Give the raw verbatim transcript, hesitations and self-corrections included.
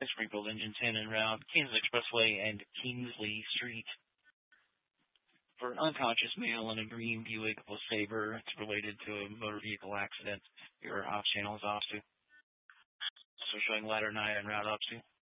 Springfield Engine ten en route, Kansas Expressway and Kingsley Street. For an unconscious male in a green Buick LeSabre, it's related to a motor vehicle accident. Your ops channel is ops to. So showing ladder nine en route ops to.